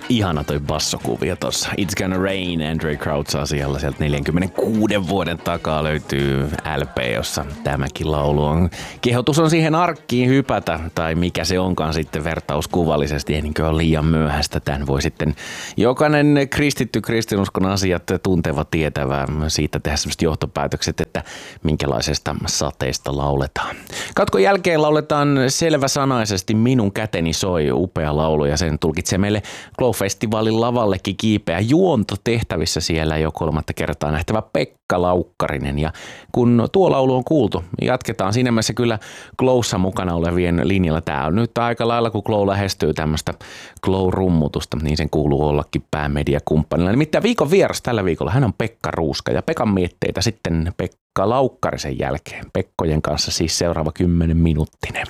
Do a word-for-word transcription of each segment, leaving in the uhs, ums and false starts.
Ihana toi bassokuvio tossa. It's Gonna Rain, Andre Crouch-asialla. Sieltä neljänkymmenenkuuden vuoden takaa löytyy L P, jossa tämäkin laulu on. Kehotus on siihen arkkiin hypätä, tai mikä se onkaan sitten vertauskuvallisesti. Ei niinkö ole liian myöhäistä. Tän voi sitten jokainen kristitty kristinuskon asiat tunteva tietävä siitä tehdä sellaiset johtopäätökset, että minkälaisesta sateesta lauletaan. Katkon jälkeen lauletaan selväsanaisesti Minun käteni soi, upea laulu, ja sen tulkitsee meille Glow-festivaalin lavallekin kiipeä juontotehtävissä siellä jo kolmatta kertaa nähtävä Pekka Laukkarinen. Ja kun tuo laulu on kuultu, jatketaan siinä mielessä kyllä Glowssa mukana olevien linjalla. Tämä on nyt aika lailla, kun Glow lähestyy tämmöistä Glow-rummutusta, niin sen kuuluu ollakin päämediakumppanilla. Nimittäin viikon vieras tällä viikolla, hän on Pekka Ruuska, ja Pekan mietteitä sitten Pekka Laukkarisen jälkeen. Pekkojen kanssa siis seuraava kymmenen minuuttinen.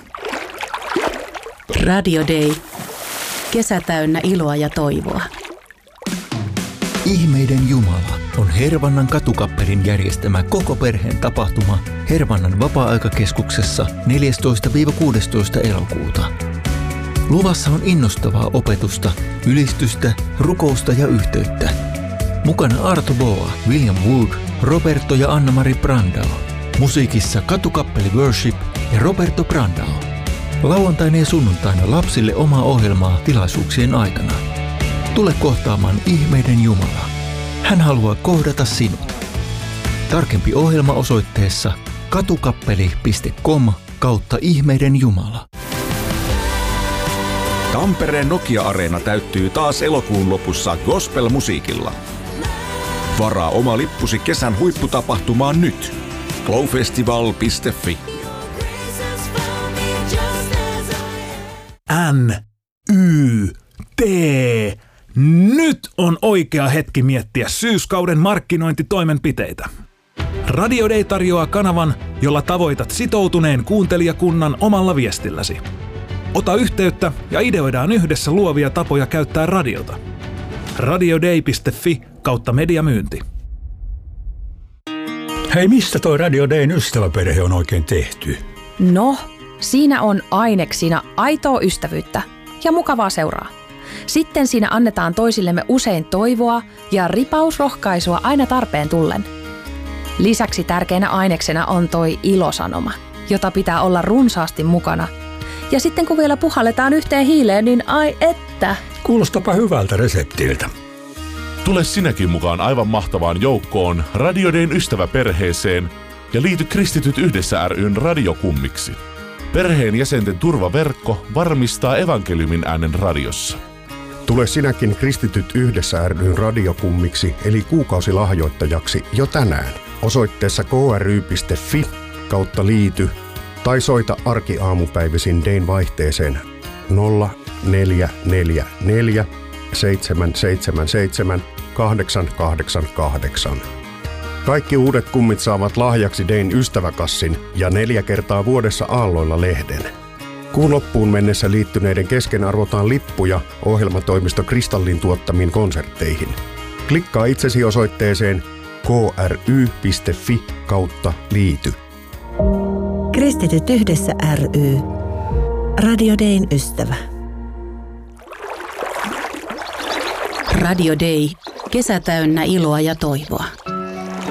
Radio Day. Kesä täynnä iloa ja toivoa. Ihmeiden Jumala on Hervannan katukappelin järjestämä koko perheen tapahtuma Hervannan vapaa-aikakeskuksessa neljästoista kuudestoista elokuuta. Luvassa on innostavaa opetusta, ylistystä, rukousta ja yhteyttä. Mukana Arto Boa, William Wood, Roberto ja Anna-Mari Brandao. Musiikissa katukappeli Worship ja Roberto Brandao. Lauantaina ja sunnuntaina lapsille omaa ohjelmaa tilaisuuksien aikana. Tule kohtaamaan ihmeiden Jumala. Hän haluaa kohdata sinut. Tarkempi ohjelma osoitteessa katukappeli piste com kautta ihmeiden Jumala. Tampereen Nokia-areena täyttyy taas elokuun lopussa gospel-musiikilla. Varaa oma lippusi kesän huipputapahtumaan nyt. glowfestival piste fi. N, Y, T. Nyt on oikea hetki miettiä syyskauden markkinointitoimenpiteitä. Radio Day tarjoaa kanavan, jolla tavoitat sitoutuneen kuuntelijakunnan omalla viestilläsi. Ota yhteyttä ja ideoidaan yhdessä luovia tapoja käyttää radiota. radioday piste fi kautta mediamyynti. Hei, mistä toi Radio Dayn ystäväperhe on oikein tehty? No, siinä on aineksina aitoa ystävyyttä ja mukavaa seuraa. Sitten siinä annetaan toisillemme usein toivoa ja ripausrohkaisua aina tarpeen tullen. Lisäksi tärkeänä aineksena on toi ilosanoma, jota pitää olla runsaasti mukana. Ja sitten kun vielä puhalletaan yhteen hiileen, niin ai että! Kuulostapa hyvältä reseptiltä. Tule sinäkin mukaan aivan mahtavaan joukkoon Radio Dayn ystäväperheeseen ja liity Kristityt yhdessä ry:n radiokummiksi. Perheen jäsenten turvaverkko varmistaa evankeliumin äänen radiossa. Tule sinäkin Kristityt yhdessä ry:n radiokummiksi eli kuukausilahjoittajaksi jo tänään osoitteessa k r y piste f i kautta liity tai soita arkiaamupäivisin Dayn vaihteeseen nolla neljä neljä neljä seitsemän seitsemän seitsemän kahdeksan kahdeksan kahdeksan. Kaikki uudet kummit saavat lahjaksi Dayn ystäväkassin ja neljä kertaa vuodessa aalloilla lehden. Kuun loppuun mennessä liittyneiden kesken arvotaan lippuja ohjelmatoimisto Kristallin tuottamiin konsertteihin. Klikkaa itsesi osoitteeseen k r y piste f i kautta liity. Kristityt yhdessä ry. Radio Dayn ystävä. Radio Day. Kesä täynnä iloa ja toivoa.